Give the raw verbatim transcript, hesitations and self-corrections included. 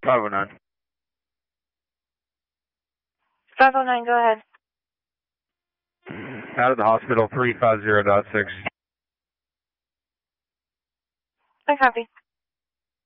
five oh nine. five oh nine, go ahead. Out of the hospital, three five zero dot six. I copy.